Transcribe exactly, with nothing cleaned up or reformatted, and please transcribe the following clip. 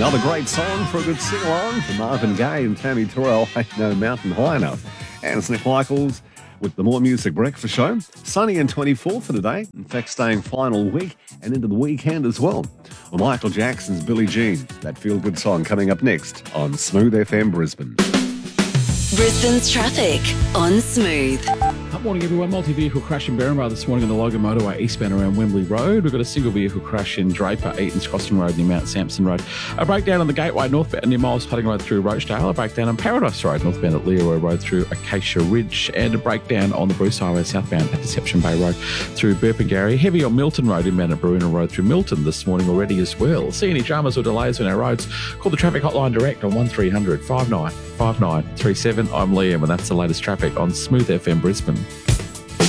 Another great song for a good sing-along for Marvin Gaye and Tammy Terrell, Ain't No Mountain High Enough. And it's Nick Michaels with the More Music Breakfast Show. Sunny and twenty-four for today. In fact, staying final week and into the weekend as well. Well, Michael Jackson's Billie Jean, that feel-good song coming up next on Smooth F M Brisbane. Brisbane's traffic on Smooth. Good morning, everyone. Multi-vehicle crash in Berrinba this morning on the Logan Motorway eastbound around Wembley Road. We've got a single vehicle crash in Draper, Eaton's Crossing Road near Mount Sampson Road. A breakdown on the Gateway northbound near Miles Putting Road through Rochdale. A breakdown on Paradise Road northbound at Leroy Road through Acacia Ridge. And a breakdown on the Bruce Highway southbound at Deception Bay Road through Burpengary. Heavy on Milton Road inbound at Baruna Road through Milton this morning already as well. See any dramas or delays on our roads? Call the traffic hotline direct on one three hundred five nine five nine three seven. I'm Liam and that's the latest traffic on Smooth F M Brisbane.